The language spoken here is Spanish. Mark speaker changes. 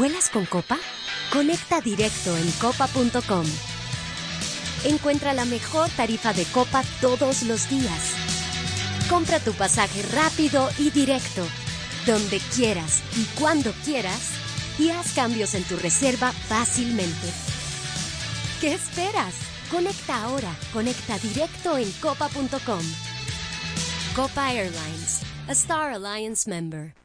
Speaker 1: ¿Vuelas con Copa? Conecta directo en copa.com. Encuentra la mejor tarifa de Copa todos los días. Compra tu pasaje rápido y directo, donde quieras y cuando quieras, y haz cambios en tu reserva fácilmente. ¿Qué esperas? Conecta ahora. Conecta directo en copa.com. Copa Airlines, a Star Alliance member.